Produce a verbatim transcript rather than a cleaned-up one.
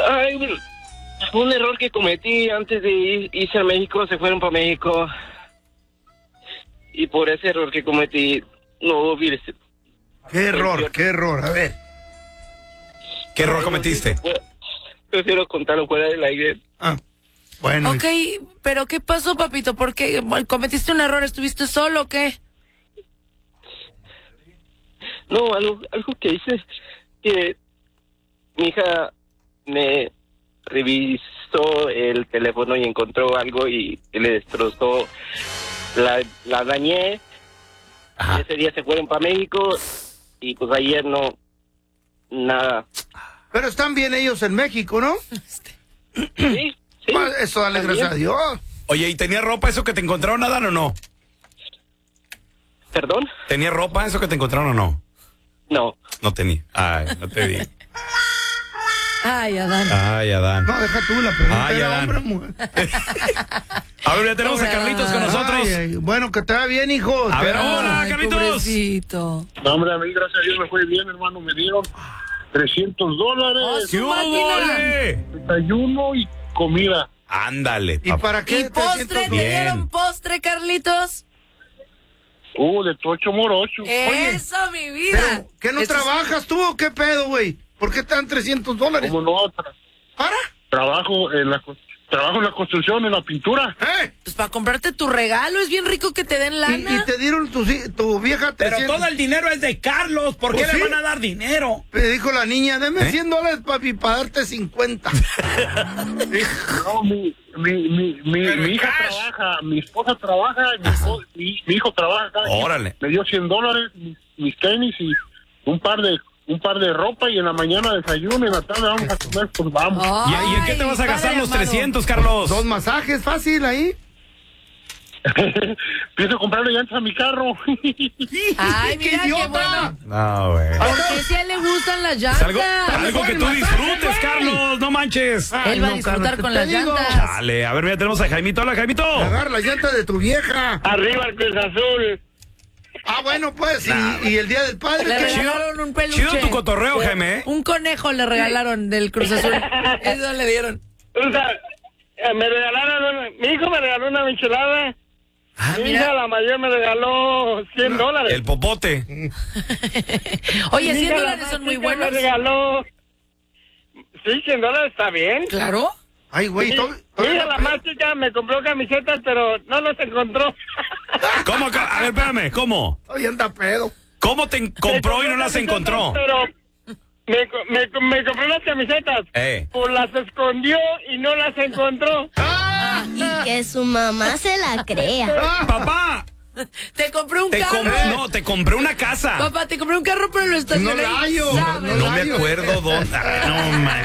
Ay, fue un error que cometí antes de ir, irse a México, se fueron para México. Y por ese error que cometí, no hubiera... ¿Qué error? ¿Qué error? A ver. ¿Qué error cometiste? Prefiero contarlo fuera del aire. Ah, bueno. Ok, pero ¿qué pasó, papito? ¿Por qué cometiste un error? ¿Estuviste solo o qué? No, algo, algo que hice, que mi hija me revisó el teléfono y encontró algo y, y le destrozó, la, la dañé. Ajá. Ese día se fueron para México y pues ayer no, nada. Pero están bien ellos en México, ¿no? Sí, sí. Pues eso, dale gracias a Dios. Oye, ¿y tenía ropa eso que te encontraron, Adán, o no? ¿Perdón? ¿Tenía ropa eso que te encontraron o no? No. No tenía. Ay, no te di. Ay, Adán. Ay, Adán. No, deja tú la pregunta. Ay, era Adán. hombre, mujer. A ver, ya tenemos a Carlitos con nosotros. Ay, ay, bueno, que te va bien, hijo. A ver, Pero- hola, Ay, Carlitos. pobrecito. No, hombre, a mí, gracias a Dios, me fue bien, hermano. Me dieron trescientos dólares, ¡Qué hubo, desayuno y comida. Ándale, ¿Y papá. para qué? ¿Y postre? ¿Te Bien. dieron postre, Carlitos? Uh, de tocho morocho. Eso, mi vida. Pero, ¿qué no Esto es- trabajas tú o qué pedo, güey? ¿Por qué te dan trescientos dólares? ¿Cómo no? Tra- ¿Para? trabajo en la co- trabajo en la construcción, en la pintura. ¿Eh? Pues para comprarte tu regalo, es bien rico que te den Y, lana. y te dieron tu, tu vieja Pero trescientos. todo el dinero es de Carlos. ¿Por qué Pues le sí. van a dar dinero? Me dijo la niña, deme ¿Eh? cien dólares, papi, para darte cincuenta. No, mi, mi, mi, mi, Pero mi hija cash. trabaja, mi esposa trabaja, mi, espo- mi, mi hijo trabaja. cada quien. Órale. Me dio cien dólares, mis, mis tenis y un par de un par de ropa y en la mañana desayuno y en la tarde vamos a comer, pues vamos. ¿Y, y en qué te vas a Ay, gastar padre los amado. trescientos, Carlos? Dos masajes, fácil ahí. Empiezo a comprarle llantas a mi carro. Ay, ¡Qué mira, qué idiota! bueno. No, güey. Porque si a él le gustan las llantas. Algo, algo que tú disfrutes, Carlos, no manches. Ay, Él va a no, disfrutar Carlos, con te las digo. llantas. Dale, a ver, mira, tenemos a Jaimito. Hola, Jaimito. Agarra la llanta de tu vieja. Arriba el Cruz Azul. Ah, bueno, pues, y, y el día del padre. Le ¿qué? regalaron un peluche. Chido tu cotorreo, Jaime, ¿eh? Un conejo le regalaron del Cruz Azul. Eso le dieron. O sea, eh, me regalaron, una- mi hijo me regaló una michelada. Ah, Mi mira. hija, la mayor, me regaló cien dólares. El popote. Oye, Mi cien hija, la dólares más son muy chica, buenos. Me regaló... Sí, cien dólares está bien. Claro. Ay, güey, Mi to- mi hija, la más chica, me compró camisetas, pero no los encontró. ¿Cómo? ca- A ver, espérame, ¿cómo? Ay, anda pedo. ¿Cómo te en- compró y no las camisetas, encontró? Pero me, co- me, co- me compró las camisetas. Eh. Pues las escondió y no las encontró. Y que su mamá se la crea. Papá, Te compré un te carro. compré, no, te compré una casa. Papá, te compré un carro, pero lo estacioné. No la hallo, ¿Sabes? no No la me hallo. acuerdo dónde. Ay, no, man.